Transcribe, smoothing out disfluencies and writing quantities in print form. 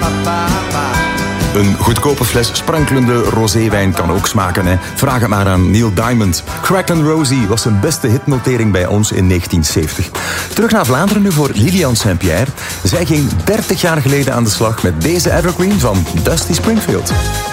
Een goedkope fles sprankelende roséwijn kan ook smaken. Hè? Vraag het maar aan Neil Diamond. Cracklin' Rosie was zijn beste hitnotering bij ons in 1970. Terug naar Vlaanderen nu voor Lilian Saint-Pierre. Zij ging 30 jaar geleden aan de slag met deze evergreen van Dusty Springfield.